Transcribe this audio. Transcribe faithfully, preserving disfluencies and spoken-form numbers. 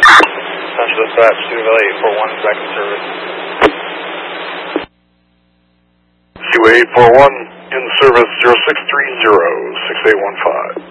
Central Dispatch, Q A eight four one, back in service. Q A eight four one, in service zero six three zero, six eight one five.